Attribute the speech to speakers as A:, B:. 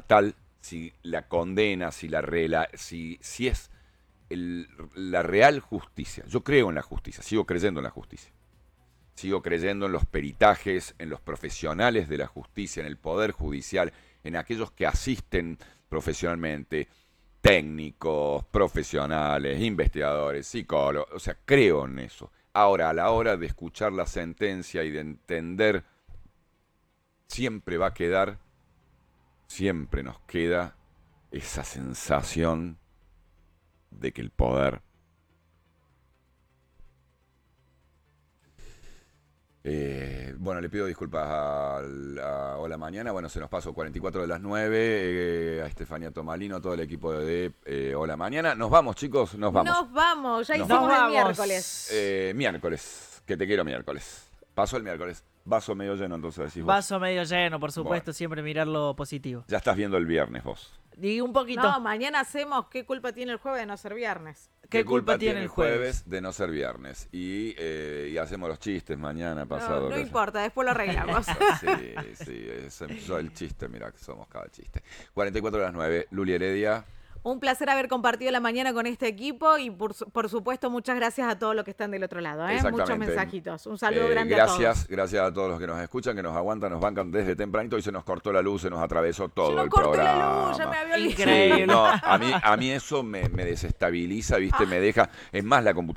A: estatal, si la condena, si es la real justicia. Yo creo en la justicia, sigo creyendo en la justicia. Sigo creyendo en los peritajes, en los profesionales de la justicia, en el poder judicial, en aquellos que asisten profesionalmente, técnicos, profesionales, investigadores, psicólogos. O sea, creo en eso. Ahora, a la hora de escuchar la sentencia y de entender, siempre va a quedar, siempre nos queda esa sensación de que el poder bueno, le pido disculpas a Hola Mañana. Bueno, se nos pasó 44 de las 9. A Estefanía Tomalino, a todo el equipo de Hola Mañana. Nos vamos, chicos, nos vamos.
B: Nos vamos, ya
A: Nos
B: hicimos
C: vamos.
B: el miércoles.
A: Miércoles, que te quiero miércoles. Pasó el miércoles. Vaso medio lleno, entonces decís vos.
C: Vaso medio lleno, por supuesto,
A: Bueno.
C: siempre mirar lo positivo.
A: Ya estás viendo el viernes vos.
C: Y un poquito.
B: No, mañana hacemos ¿qué culpa tiene el jueves de no ser viernes?
C: ¿Qué culpa tiene el jueves?
A: De no ser viernes? Y hacemos los chistes mañana,
B: No,
A: pasado.
B: no importa, después lo arreglamos.
A: Sí, yo el chiste, mira que somos cada chiste. 44 de las 9, Luli Heredia.
B: Un placer haber compartido la mañana con este equipo y por supuesto muchas gracias a todos los que están del otro lado.
A: Exactamente.
B: Muchos mensajitos. Un saludo grande a todos.
A: Gracias a todos los que nos escuchan, que nos aguantan, nos bancan desde tempranito y se nos cortó la luz, se nos atravesó todo
B: Se nos
A: el
B: cortó
A: programa.
B: la luz, ya me había olvidado.
C: Increíble.
A: Sí, no, a mí eso me desestabiliza, ¿viste? Me deja. Es más, la computadora